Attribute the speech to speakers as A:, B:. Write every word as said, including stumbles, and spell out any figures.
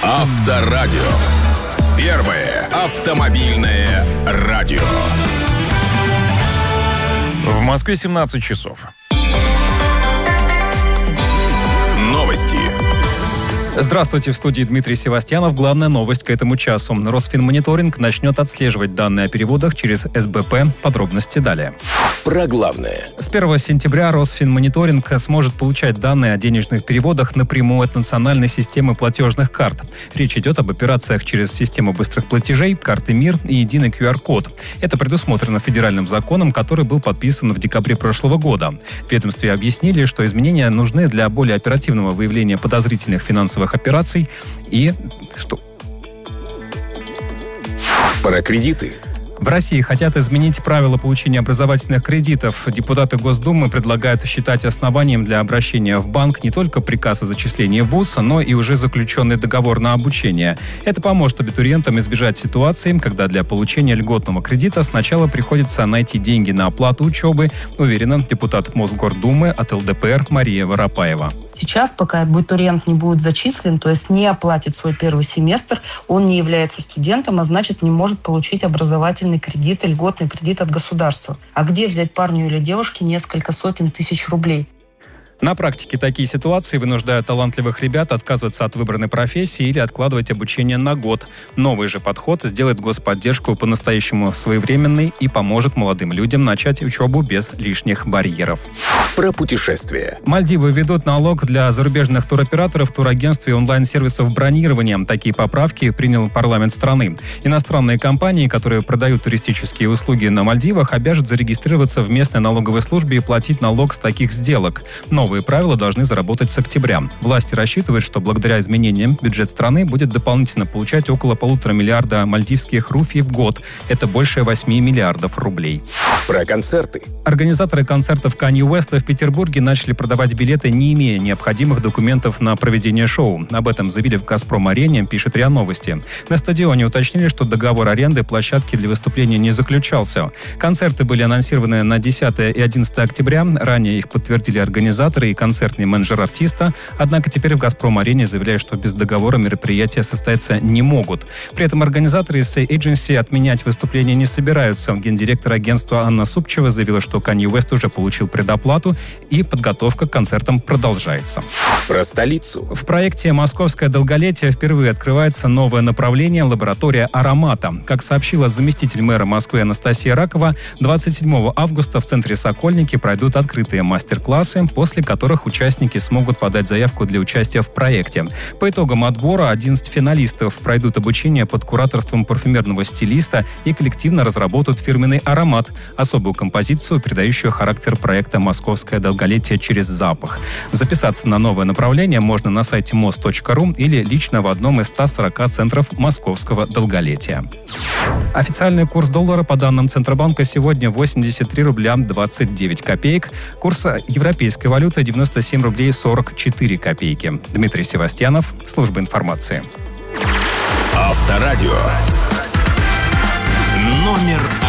A: Авторадио. Первое автомобильное радио.
B: В Москве семнадцать часов.
A: Новости.
C: Здравствуйте, в студии Дмитрий Севастьянов. Главная новость к этому часу. Росфинмониторинг начнет отслеживать данные о переводах через эс бэ пэ. Подробности далее.
A: Про главное.
C: С первого сентября Росфинмониторинг сможет получать данные о денежных переводах напрямую от национальной системы платежных карт. Речь идет об операциях через систему быстрых платежей, карты МИР и единый ку ар код. Это предусмотрено федеральным законом, который был подписан в декабре прошлого года. В ведомстве объяснили, что изменения нужны для более оперативного выявления подозрительных финансовых операций и что...
A: Про кредиты.
C: В России хотят изменить правила получения образовательных кредитов. Депутаты Госдумы предлагают считать основанием для обращения в банк не только приказ о зачислении в вуз, но и уже заключенный договор на обучение. Это поможет абитуриентам избежать ситуации, когда для получения льготного кредита сначала приходится найти деньги на оплату учебы, уверена депутат Мосгордумы от эл дэ пэ эр Мария Воропаева.
D: Сейчас, пока абитуриент не будет зачислен, то есть не оплатит свой первый семестр, он не является студентом, а значит не может получить образовательный кредит, льготный кредит от государства. А где взять парню или девушке несколько сотен тысяч рублей?
C: На практике такие ситуации вынуждают талантливых ребят отказываться от выбранной профессии или откладывать обучение на год. Новый же подход сделает господдержку по-настоящему своевременной и поможет молодым людям начать учебу без лишних барьеров.
A: Про путешествия.
C: Мальдивы введут налог для зарубежных туроператоров, турагентств и онлайн-сервисов бронирования. Такие поправки принял парламент страны. Иностранные компании, которые продают туристические услуги на Мальдивах, обяжут зарегистрироваться в местной налоговой службе и платить налог с таких сделок. Новые правила должны заработать с октября. Власти рассчитывают, что благодаря изменениям бюджет страны будет дополнительно получать около полутора миллиарда мальдивских руфий в год. Это больше восьми миллиардов рублей.
A: Про концерты.
C: Организаторы концертов Канье Уэста в Петербурге начали продавать билеты, не имея необходимых документов на проведение шоу. Об этом заявили в «Газпром-арене», пишет РИА Новости. На стадионе уточнили, что договор аренды площадки для выступления не заключался. Концерты были анонсированы на десятое и одиннадцатое октября. Ранее их подтвердили организаторы и концертный менеджер артиста. Однако теперь в «Газпром-арене» заявляют, что без договора мероприятия состояться не могут. При этом организаторы из Say Agency отменять выступление не собираются. Гендиректор агентства Анна Супчева заявила, что Канье Уэст уже получил предоплату и подготовка к концертам продолжается.
A: Про столицу.
C: В проекте «Московское долголетие» впервые открывается новое направление — лаборатория аромата. Как сообщила заместитель мэра Москвы Анастасия Ракова, двадцать седьмого августа в центре «Сокольники» пройдут открытые мастер-классы, после которых участники смогут подать заявку для участия в проекте. По итогам отбора одиннадцать финалистов пройдут обучение под кураторством парфюмерного стилиста и коллективно разработают фирменный аромат, особую композицию, придающую характер проекта «Московское долголетие через запах». Записаться на новое направление можно на сайте мос точка ру или лично в одном из ста сорока центров московского долголетия. Официальный курс доллара по данным Центробанка сегодня восемьдесят три рубля двадцать девять копеек. Курс европейской валюты девяносто семь рублей сорок четыре копейки. Дмитрий Севастьянов, служба информации.
A: Авторадио. Номер